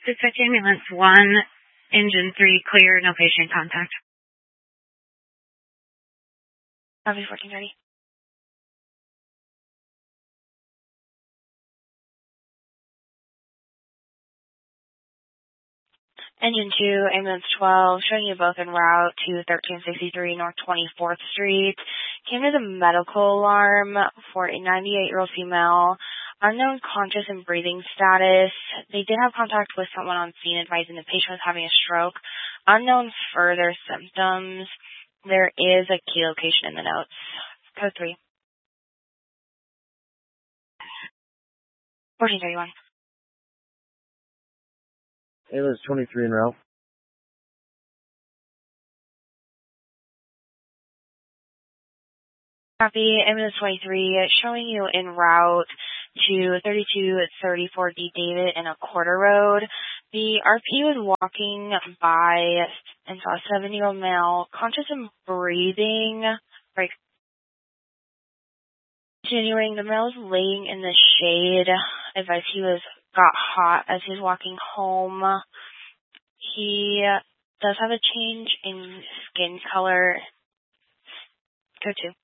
Dispatch ambulance 1, engine 3 clear, no patient contact. Copy 1430. Engine 2, ambulance 12, showing you both en route to 1363 North 24th Street. Came to the medical alarm for a 98-year-old female, unknown conscious and breathing status. They did have contact with someone on scene advising the patient was having a stroke. Unknown further symptoms. There is a key location in the notes. Code 3. 1431. Ambulance 23 en route. Copy, ambulance 23, showing you en route to 3234 D. David and a quarter road. The RP was walking by and saw a 7-year-old male, conscious and breathing. Right. Continuing, the male was laying in the shade. Advised he got hot as he was walking home. He does have a change in skin color. Go to.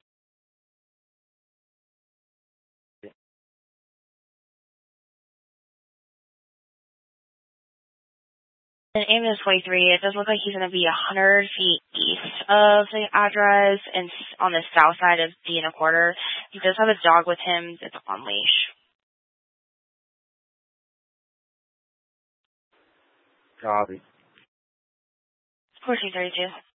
In ambulance 23, it does look like he's going to be 100 feet east of the address and on the south side of D and a quarter. He does have a dog with him that's on leash. Copy. 1432.